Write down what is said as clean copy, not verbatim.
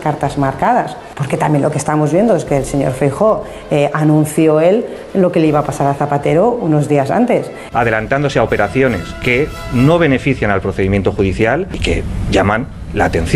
cartas marcadas, porque también lo que estamos viendo es que el señor Feijóo anunció él lo que le iba a pasar a Zapatero unos días antes. Adelantándose a operaciones que no benefician al procedimiento judicial y que llaman la atención.